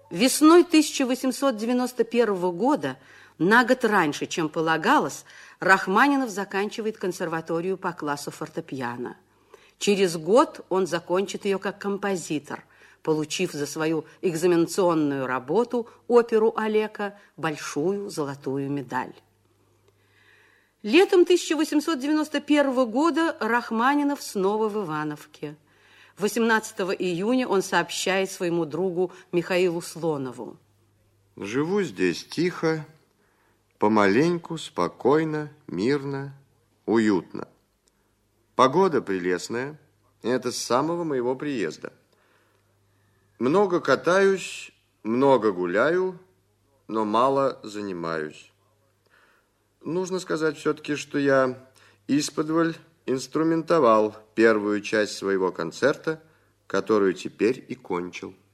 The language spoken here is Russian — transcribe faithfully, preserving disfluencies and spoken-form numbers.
Весной тысяча восемьсот девяносто первого года, на год раньше, чем полагалось, Рахманинов заканчивает консерваторию по классу фортепиано. Через год он закончит ее как композитор, получив за свою экзаменационную работу оперу Алека большую золотую медаль. Летом тысяча восемьсот девяносто первого года Рахманинов снова в Ивановке. восемнадцатого июня он сообщает своему другу Михаилу Слонову: «Живу здесь тихо, помаленьку, спокойно, мирно, уютно. Погода прелестная, это с самого моего приезда. Много катаюсь, много гуляю, но мало занимаюсь. Нужно сказать все-таки, что я исподволь инструментовал первую часть своего концерта, которую теперь и кончил».